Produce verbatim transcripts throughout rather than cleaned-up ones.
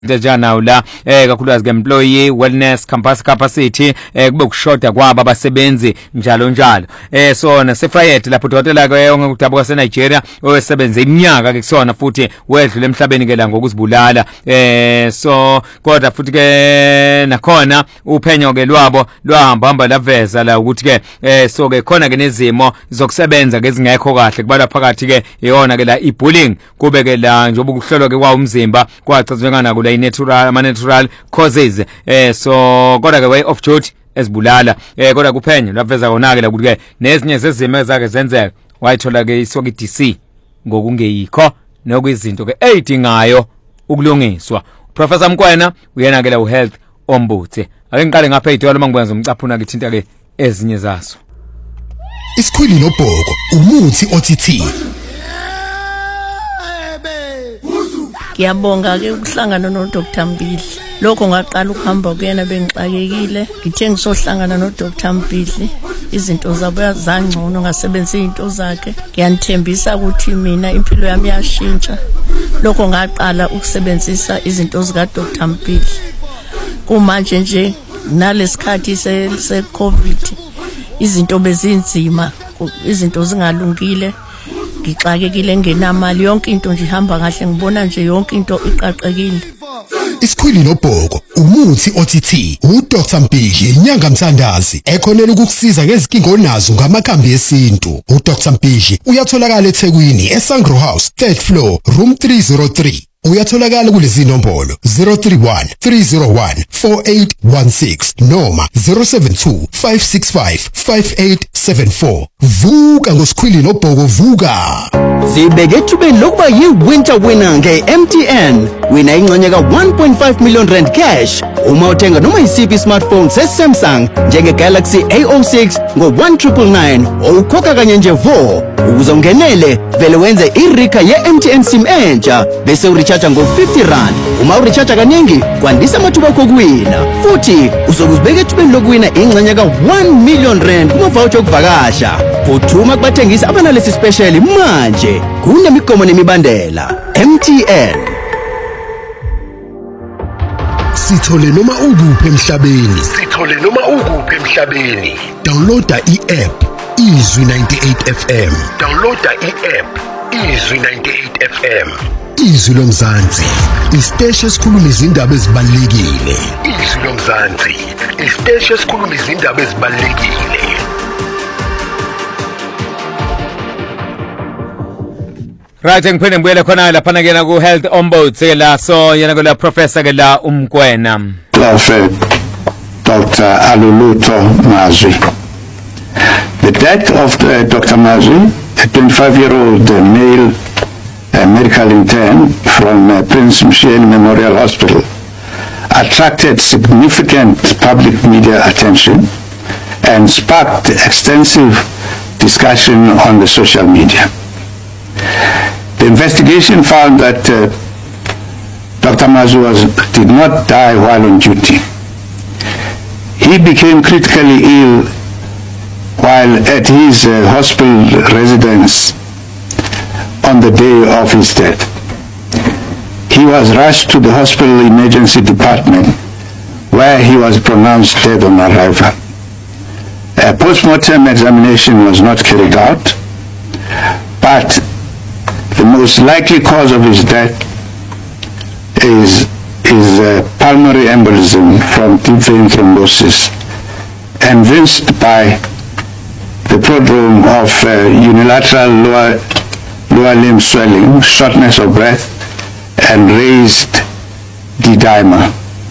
njana la eh kakhulukazi ke employee wellness campus capacity eh kube kushoda kwabo abasebenzi njalo njalo eh sona sefayet lapho udokotela ke ongekudaba kwase Nigeria osebenza iminyaka ke kusona futhi wedlule emhlabeni ke la ngokuzibulala eh so kodwa futhi ke nakhona uphenyo ke lwabo lwahamba hamba laveza la ukuthi ke eh so ke khona ke nezimo zokusebenza ke zingekho kahle kubalwa phakathi ke iyona ke la ibullying kube ke la njengoba ukuhlolwa ke kwa umzimba kwacazwekana kula natural ama natural causes eh so kodwa ke way of duty ezibulala eh kodwa kuphenyo laveza kona ke la ukuthi ke nezinye zezimo ezake zenzeka wayithola ke isoki D C ngokungeyikho nokuyizinto ke eyidingayo ukulungiswa. Professor Mkwena uyena ke la uhealth ombuthi ake ngiqale ngapha idwala mangikwenza umcaphuna ke thinta ke ezinye zaso. Isikhwili nobhoko umuthi othi Ngiyabonga ke ukuhlangana no Doctor Mbili. Lokho ngaqala ukuhamba kuyena bengixakekile. Ngithe ngisohlangana no Doctor Mbili izinto zabo zangcono ngasebenzisa izinto zakhe. Ngiyanithembisa ukuthi mina impilo yami yashintsha. Lokho ngaqala ukusebenzisa izinto zika Doctor Mbili. Kumanje nje nalesikhathi se, se COVID izinto bezinzima, izinto zingalungile. Ngixakekile ngenamali yonke into nje ihamba kahle ngibona nje yonke into iqaqekile. Isikhwili nobhoko umuthi othi uDoctor Mbili inyanga mthandazi ekhonela ukukusiza ngezinkinga onazo ngamakhambi esintu. uDoctor Mbili uyatholakala eThekwini eSangro House third floor room three oh three. Uyatholakala kulezi nombolo zero three one three zero one four eight one six noma zero seven two five six five five eight seven four. Vuka ngosikhwili nobhoko vuka. Zibeke ethubeni lokuba yi-winter winner nge-M T N. Wina ingxenye ka one point five million rand cash uma uthenga noma yisiphi smartphone se-Samsung njenge-Galaxy A zero six ngo-one nine nine nine ukhokha kanye nje vo. Ukuze ungenele vele wenze irika ye-M T N sim entsha bese uricharge ngo-fifty rand. Uma uricharge kaningi kwandisa amathuba akho kuwina. Futhi uzokuzibeka ethubeni lokuwina ingxenye ka one million rand kuma-voucher okuvakasha. Phuthuma kubathengisi abanalesi special manje. Kunemigomo nemibandela. M T N. Sithole noma ukuphi emhlabeni. Sithole noma ukuphi emhlabeni. Downloada i-app Izwi ninety-eight F M. Downloada i-app Izwi ninety-eight F M. Izwi lomzansi, isiteshi esikhuluma izindaba ezibalekile. Izwi lomzansi, isiteshi esikhuluma izindaba ezibalekile. Right, ngiphinde ngibuyele khona lapha ke na ku health ombuthi la so yena ke la professor ke la uMkwena. Prophet Doctor Aluluto Mazwi. The death of uh, Doctor Mazwi, a twenty-five-year-old uh, male uh, medical intern from uh, Prince Msheni Memorial Hospital, attracted significant public media attention and sparked extensive discussion on the social media. The investigation found that uh, Doctor Mazwi was, did not die while on duty. He became critically ill while at his uh, hospital residence on the day of his death. He was rushed to the hospital emergency department where he was pronounced dead on arrival. A post-mortem examination was not carried out, but the most likely cause of his death is, is uh, pulmonary embolism from deep vein thrombosis, evinced by the prodrome of uh, unilateral lower, lower limb swelling, shortness of breath, and raised D-dimer.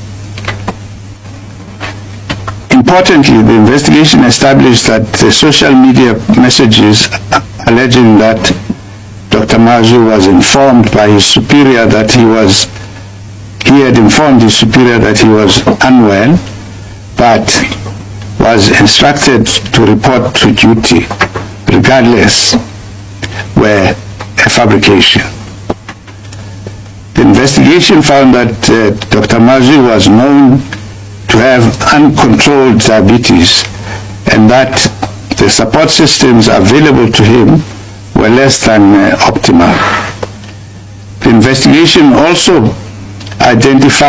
Importantly, the investigation established that the social media messages alleging that Doctor Mazwi was informed by his superior that he was, he had informed his superior that he was unwell, but was instructed to report to duty regardless, were a fabrication. The investigation found that uh, Doctor Mazwi was known to have uncontrolled diabetes and that the support systems available to him were less than uh, optimal. The investigation also identify